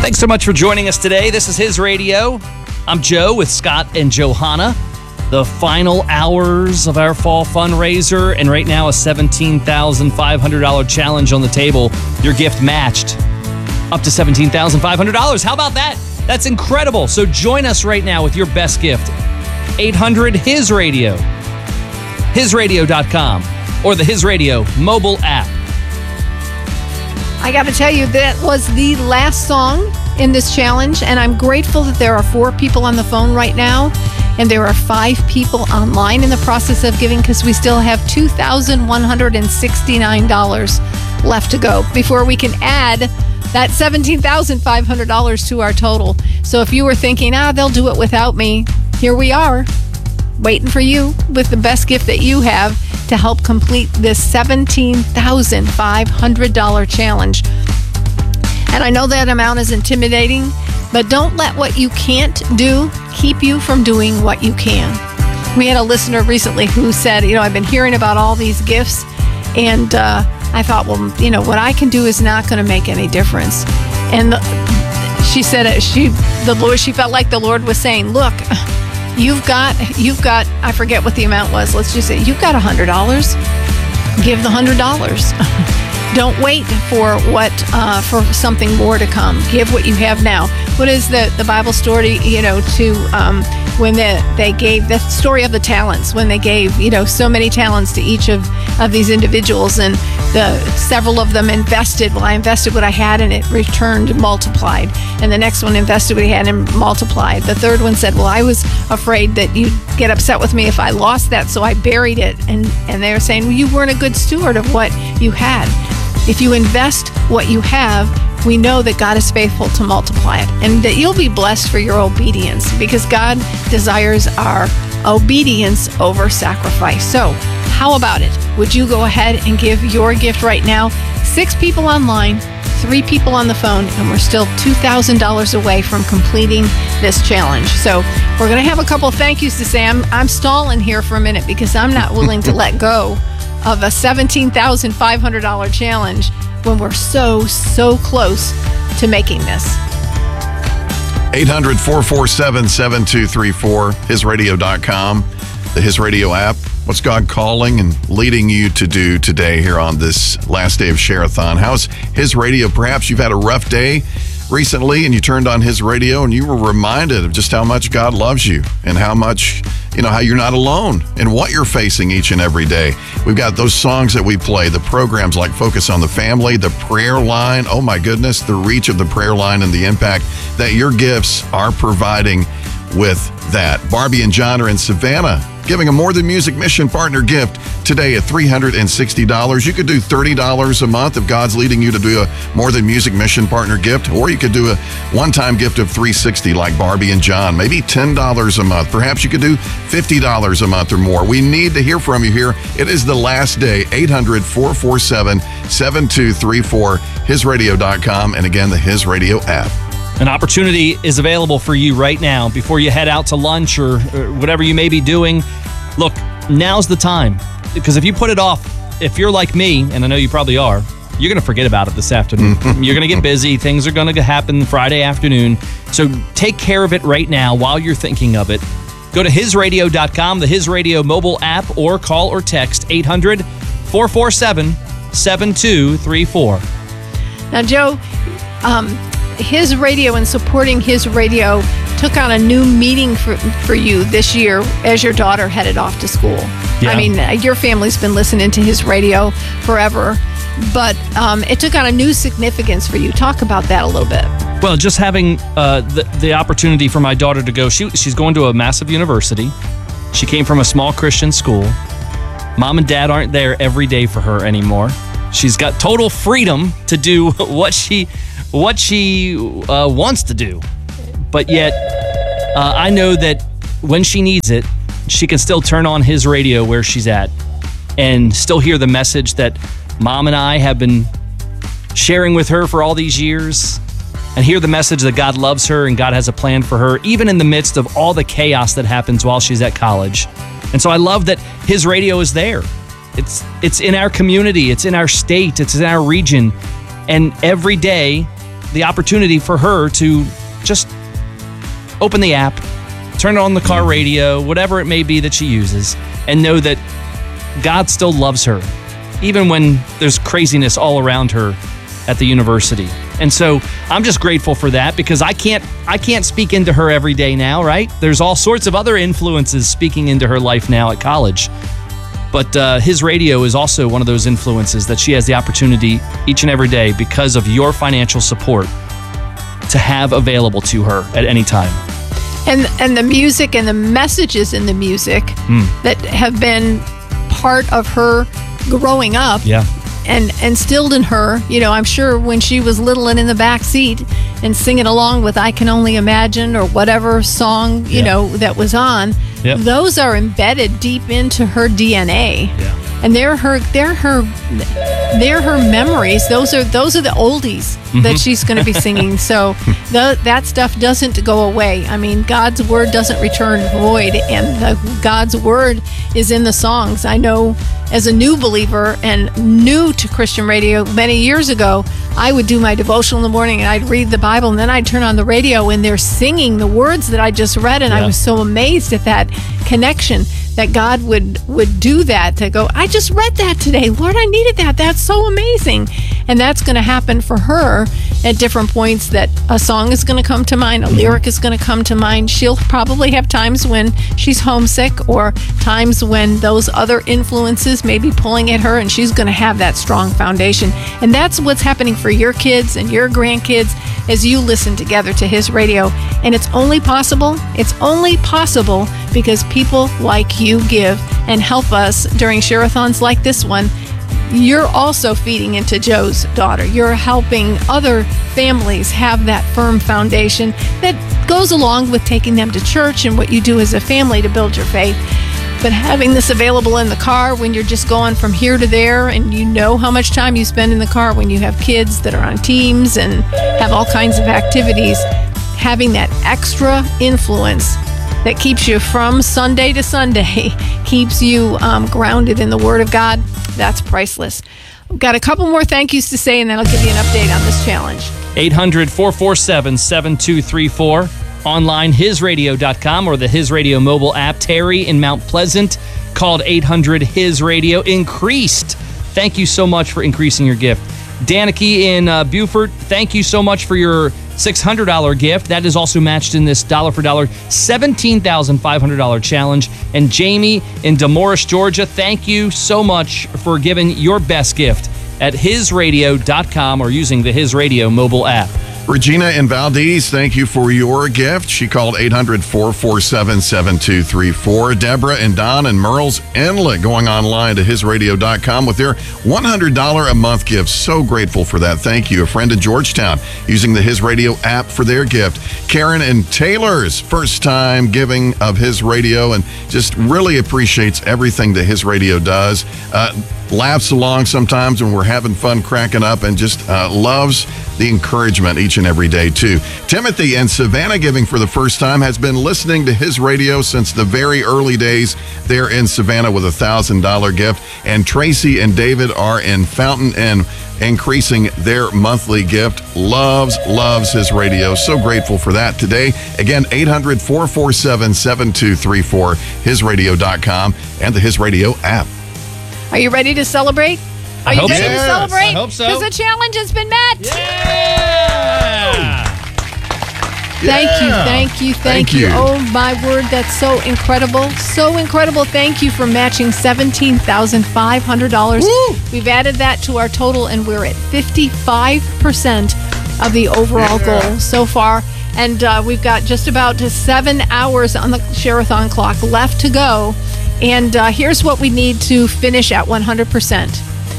Thanks so much for joining us today. This is His Radio. I'm Joe with Scott and Johanna. The final hours of our fall fundraiser, and right now a $17,500 challenge on the table. Your gift matched up to $17,500. How about that? That's incredible. So join us right now with your best gift. 800-HIS-RADIO, hisradio.com, or the His Radio mobile app. I got to tell you, that was the last song in this challenge, and I'm grateful that there are 4 people on the phone right now, and there are 5 people online in the process of giving, because we still have $2,169 left to go before we can add that $17,500 to our total. So if you were thinking, they'll do it without me, here we are, waiting for you with the best gift that you have to help complete this $17,500 challenge. And I know that amount is intimidating, but don't let what you can't do keep you from doing what you can. We had a listener recently who said, I've been hearing about all these gifts, and I thought, what I can do is not going to make any difference. And she said, she felt like the Lord was saying, look, You've got, I forget what the amount was. Let's just say you've got $100. Give the $100. Don't wait for for something more to come. Give what you have now. What is the Bible story, when they gave the story of the talents, when they gave, so many talents to each of these individuals, and several of them invested. Well, I invested what I had and it returned multiplied. And the next one invested what he had and multiplied. The third one said, well, I was afraid that you'd get upset with me if I lost that, so I buried it. And they were saying, well, you weren't a good steward of what you had. If you invest what you have, we know that God is faithful to multiply it, and that you'll be blessed for your obedience, because God desires our obedience over sacrifice. So how about it? Would you go ahead and give your gift right now? 6 people online, 3 people on the phone, and we're still $2,000 away from completing this challenge. So we're going to have a couple thank yous to say. I'm stalling here for a minute because I'm not willing to let go of a $17,500 challenge when we're so close to making this. 800-447-7234, hisradio.com, the His Radio app. What's God calling and leading you to do today here on this last day of Share-a-thon? How's His Radio? Perhaps you've had a rough day recently and you turned on His Radio and you were reminded of just how much God loves you and how much, how you're not alone in what you're facing each and every day. We've got those songs that we play, the programs like Focus on the Family, the prayer line. Oh my goodness, the reach of the prayer line and the impact that your gifts are providing with that. Barbie and John are in Savannah giving a More Than Music Mission Partner gift today at $360. You could do $30 a month if God's leading you to do a More Than Music Mission Partner gift, or you could do a one-time gift of $360 like Barbie and John, maybe $10 a month. Perhaps you could do $50 a month or more. We need to hear from you here. It is the last day. 800-447-7234, hisradio.com, and again, the His Radio app. An opportunity is available for you right now before you head out to lunch or whatever you may be doing. Look, now's the time, because if you put it off, if you're like me, and I know you probably are, you're going to forget about it this afternoon. You're going to get busy. Things are going to happen Friday afternoon. So take care of it right now while you're thinking of it. Go to hisradio.com, the His Radio mobile app, or call or text 800-447-7234. Now, Joe, His Radio and supporting His Radio took on a new meaning for you this year as your daughter headed off to school. Yeah. I mean, your family's been listening to His Radio forever, but it took on a new significance for you. Talk about that a little bit. Well, just having the opportunity for my daughter to go, she's going to a massive university. She came from a small Christian school. Mom and Dad aren't there every day for her anymore. She's got total freedom to do what she wants to do. But yet, I know that when she needs it, she can still turn on His Radio where she's at and still hear the message that Mom and I have been sharing with her for all these years, and hear the message that God loves her and God has a plan for her, even in the midst of all the chaos that happens while she's at college. And so I love that His Radio is there. It's in our community, it's in our state, it's in our region, and every day the opportunity for her to just open the app, turn on the car radio, whatever it may be that she uses, and know that God still loves her, even when there's craziness all around her at the university. And so I'm just grateful for that, because I can't speak into her every day now, right? There's all sorts of other influences speaking into her life now at college. But His Radio is also one of those influences that she has the opportunity each and every day, because of your financial support, to have available to her at any time. And the music and the messages in the music that have been part of her growing up. Yeah. And instilled in her, I'm sure when she was little and in the back seat and singing along with I Can Only Imagine or whatever song, that was on, those are embedded deep into her DNA. Yeah. And they're her memories. Those are the oldies that she's going to be singing. So that stuff doesn't go away. I mean, God's word doesn't return void, and God's word is in the songs. I know as a new believer and new to Christian radio many years ago, I would do my devotional in the morning and I'd read the Bible, and then I'd turn on the radio and they're singing the words that I just read, and I was so amazed at that connection that God would do that, to go, I just read that today. Lord, I needed that. That's so amazing. And that's going to happen for her at different points, that a song is going to come to mind, a lyric is going to come to mind. She'll probably have times when she's homesick, or times when those other influences may be pulling at her, and she's going to have that strong foundation. And that's what's happening for your kids and your grandkids as you listen together to His Radio. And it's only possible because people like you give and help us during share-a-thons like this one. You're also feeding into Joe's daughter. You're helping other families have that firm foundation that goes along with taking them to church and what you do as a family to build your faith. But having this available in the car when you're just going from here to there, and you know how much time you spend in the car when you have kids that are on teams and have all kinds of activities, having that extra influence that keeps you from Sunday to Sunday, keeps you grounded in the Word of God, that's priceless. We've got a couple more thank yous to say, and then I'll give you an update on this challenge. 800-447-7234. Online, hisradio.com, or the His Radio mobile app. Terry in Mount Pleasant called 800-HIS-RADIO. Increased. Thank you so much for increasing your gift. Danica in Beaufort, thank you so much for your $600 gift. That is also matched in this dollar for dollar $17,500 challenge. And Jamie in Demorest, Georgia, thank you so much for giving your best gift at hisradio.com or using the His Radio mobile app. Regina in Valdez, thank you for your gift. She called 800-447-7234. Deborah and Don and Merle's Inlet going online to hisradio.com with their $100 a month gift. So grateful for that. Thank you. A friend in Georgetown using the His Radio app for their gift. Karen and Taylor's first time giving of His Radio, and just really appreciates everything that His Radio does. Laughs along sometimes when we're having fun, cracking up, and just loves the encouragement each and every day, too. Timothy in Savannah giving for the first time, has been listening to His Radio since the very early days there in Savannah with a $1,000 gift. And Tracy and David are in Fountain and increasing their monthly gift. Loves His Radio. So grateful for that today. Again, 800-447-7234, hisradio.com, and the His Radio app. Are you ready to celebrate? I hope so. To celebrate? I hope so. Because the challenge has been met. Yeah! Thank you. Oh, my word, that's so incredible. So incredible. Thank you for matching $17,500. Woo! We've added that to our total, and we're at 55% of the overall goal so far. And we've got just about 7 hours on the Share-a-thon clock left to go. And here's what we need to finish at 100%.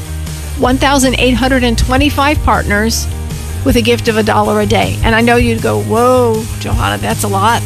1,825 partners with a gift of $1 a day. And I know you'd go, whoa, Johanna, that's a lot.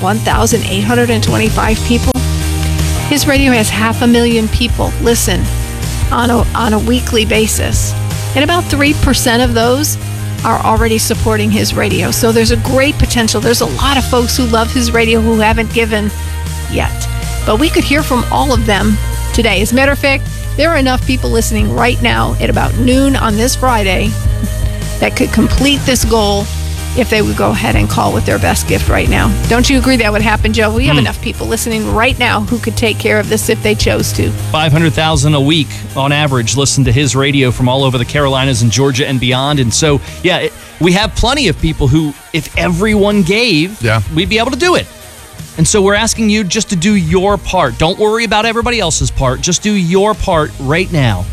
1,825 people. His Radio has 500,000 people listen on a weekly basis. And about 3% of those are already supporting His Radio. So there's a great potential. There's a lot of folks who love His Radio who haven't given yet. But we could hear from all of them today. As a matter of fact, there are enough people listening right now at about noon on this Friday that could complete this goal if they would go ahead and call with their best gift right now. Don't you agree that would happen, Joe? We have enough people listening right now who could take care of this if they chose to. 500,000 a week on average listen to his radio from all over the Carolinas and Georgia and beyond. And so, we have plenty of people who, if everyone gave, we'd be able to do it. And so we're asking you just to do your part. Don't worry about everybody else's part. Just do your part right now.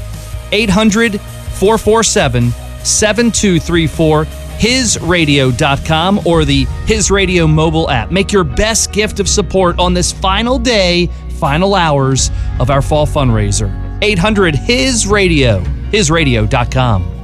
800-447-7234. HisRadio.com or the His Radio mobile app. Make your best gift of support on this final day, final hours of our fall fundraiser. 800-HIS-RADIO. HisRadio.com.